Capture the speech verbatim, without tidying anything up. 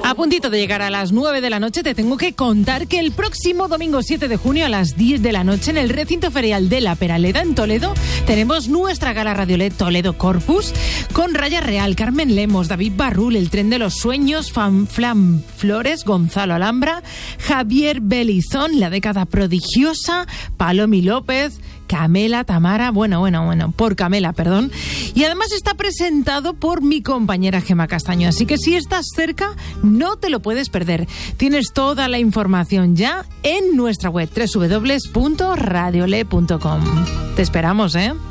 A puntito de llegar a las nueve de la noche, te tengo que contar que el próximo domingo siete de junio a las diez de la noche en el recinto ferial de La Peraleda en Toledo tenemos nuestra gala Radiolet Toledo Corpus con Raya Real, Carmen Lemos, David Barrul, El Tren de los Sueños, Fan Flam Flores, Gonzalo Alhambra, Javier Belizón, La Década Prodigiosa, Palomi López, Camela, Tamara, bueno, bueno, bueno, por Camela, perdón. Y además está presentado por mi compañera Gemma Castaño. Así que si estás cerca, no te lo puedes perder. Tienes toda la información ya en nuestra web doble u doble u doble u punto radiolet punto com. Te esperamos, ¿eh?